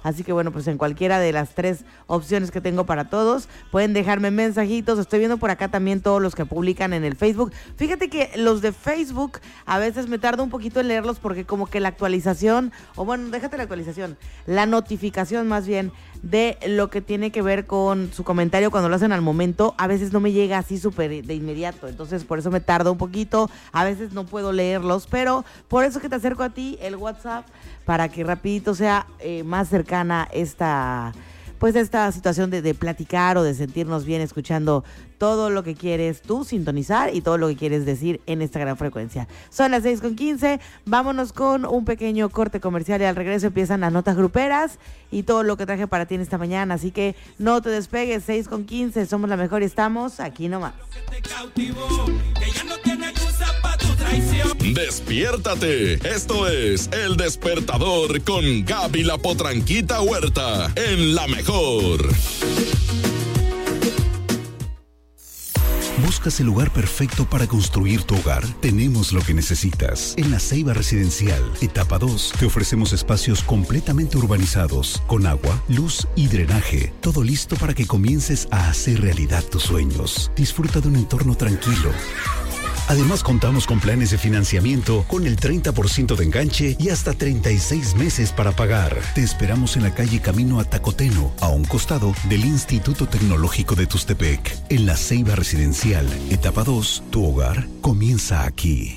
Así que bueno, pues en cualquiera de las 3 opciones que tengo para todos, pueden dejarme mensajitos. Estoy viendo por acá también todos los que publican en el Facebook. Fíjate que los de Facebook a veces me tarda un poquito en leerlos porque como que la actualización, o bueno, déjate la actualización, la notificación más bien de lo que tiene que ver con su comentario cuando lo hacen al momento, a veces no me llega así súper de inmediato, entonces por eso me tarda un poquito, a veces no puedo leerlos, pero por eso que te acerco a ti el WhatsApp para que rapidito sea más cercana esta situación de platicar o de sentirnos bien escuchando todo lo que quieres tú sintonizar y todo lo que quieres decir en esta gran frecuencia. Son las 6:15, vámonos con un pequeño corte comercial y al regreso empiezan las notas gruperas y todo lo que traje para ti en esta mañana, así que no te despegues. 6:15, somos la mejor y estamos aquí nomás. Despiértate, esto es El Despertador con Gaby la Potranquita Huerta en La Mejor. ¿Buscas el lugar perfecto para construir tu hogar? Tenemos lo que necesitas. En La Ceiba Residencial, etapa 2, te ofrecemos espacios completamente urbanizados, con agua, luz y drenaje. Todo listo para que comiences a hacer realidad tus sueños. Disfruta de un entorno tranquilo. Además, contamos con planes de financiamiento con el 30% de enganche y hasta 36 meses para pagar. Te esperamos en la calle Camino a Tacoteno, a un costado del Instituto Tecnológico de Tustepec. En La Ceiba Residencial, etapa 2, tu hogar comienza aquí.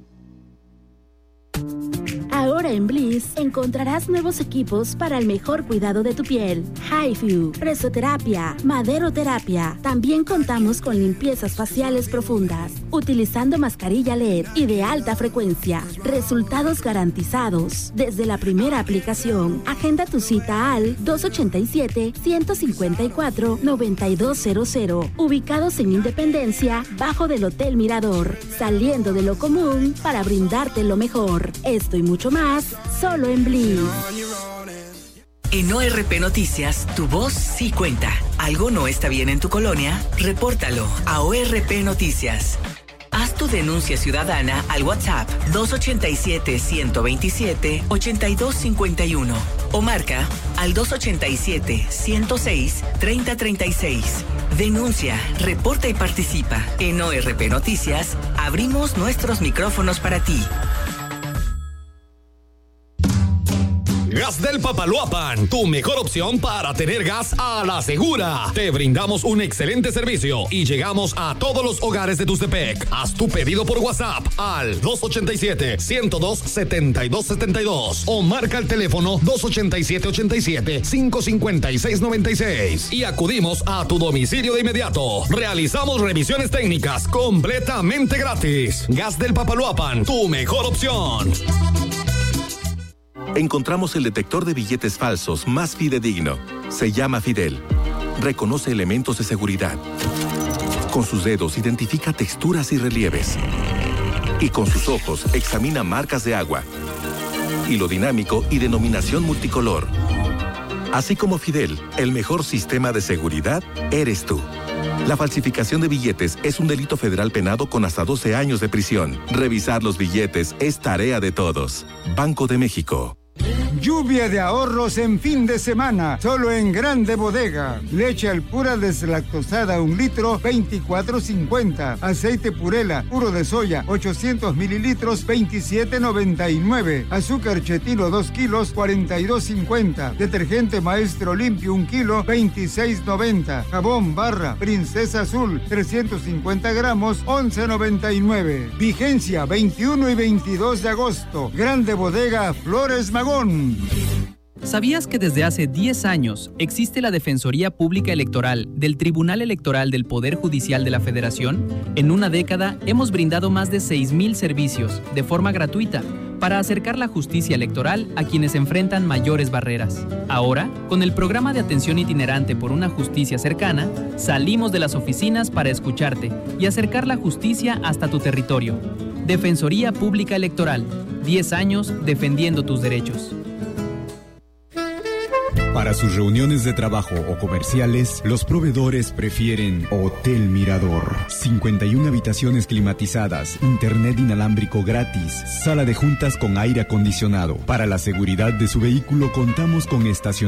Ahora en Bliss encontrarás nuevos equipos para el mejor cuidado de tu piel. HIFU, presoterapia, maderoterapia. También contamos con limpiezas faciales profundas, utilizando mascarilla LED y de alta frecuencia. Resultados garantizados desde la primera aplicación. Agenda tu cita al 287-154-9200. Ubicados en Independencia, bajo del Hotel Mirador. Saliendo de lo común para brindarte lo mejor. Esto y mucho más, solo en Bliss. En ORP Noticias, tu voz sí cuenta. ¿Algo no está bien en tu colonia? Repórtalo a ORP Noticias. Haz tu denuncia ciudadana al WhatsApp 287-127-8251 o marca al 287-106-3036. Denuncia, reporta y participa. En ORP Noticias, abrimos nuestros micrófonos para ti. Gas del Papaloapan, tu mejor opción para tener gas a la segura. Te brindamos un excelente servicio y llegamos a todos los hogares de Tustepec. Haz tu pedido por WhatsApp al 287-102-7272 o marca el teléfono 287-87-556-96 y acudimos a tu domicilio de inmediato. Realizamos revisiones técnicas completamente gratis. Gas del Papaloapan, tu mejor opción. Encontramos el detector de billetes falsos más fidedigno. Se llama Fidel. Reconoce elementos de seguridad. Con sus dedos identifica texturas y relieves. Y con sus ojos examina marcas de agua, hilo dinámico y denominación multicolor. Así como Fidel, el mejor sistema de seguridad eres tú. La falsificación de billetes es un delito federal penado con hasta 12 años de prisión. Revisar los billetes es tarea de todos. Banco de México. Lluvia de ahorros en fin de semana, solo en Grande Bodega. Leche Alpura deslactosada 1 litro, 24.50. Aceite Purela, puro de soya, 800 mililitros, 27.99. Azúcar Chetino 2 kilos, 42.50. Detergente Maestro Limpio 1 kilo, 26.90. Jabón Barra Princesa Azul, 350 gramos, 11.99. Vigencia 21 y 22 de agosto. Grande Bodega Flores Magón. ¿Sabías que desde hace 10 años existe la Defensoría Pública Electoral del Tribunal Electoral del Poder Judicial de la Federación? En una década hemos brindado más de 6,000 servicios de forma gratuita para acercar la justicia electoral a quienes enfrentan mayores barreras. Ahora, con el programa de atención itinerante por una justicia cercana, salimos de las oficinas para escucharte y acercar la justicia hasta tu territorio. Defensoría Pública Electoral, 10 años defendiendo tus derechos. Para sus reuniones de trabajo o comerciales, los proveedores prefieren Hotel Mirador. 51 habitaciones climatizadas, internet inalámbrico gratis, sala de juntas con aire acondicionado. Para la seguridad de su vehículo contamos con estacionamiento